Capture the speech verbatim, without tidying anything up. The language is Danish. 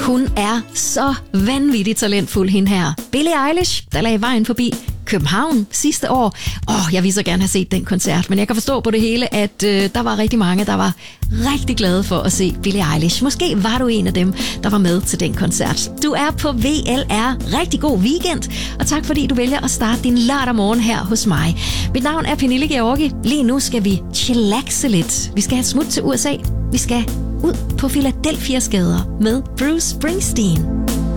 Hun er så vanvittigt talentfuld, hende her. Billie Eilish, der lagde vejen forbi København sidste år. Åh, oh, jeg ville så gerne have set den koncert, men jeg kan forstå på det hele, at øh, der var rigtig mange, der var rigtig glade for at se Billie Eilish. Måske var du en af dem, der var med til den koncert. Du er på V L R. Rigtig god weekend, og tak fordi du vælger at starte din lørdag morgen her hos mig. Mit navn er Pernille Georgi. Lige nu skal vi chillaxe lidt. Vi skal have et smut til U S A. Vi skal ud på Philadelphias gader med Bruce Springsteen.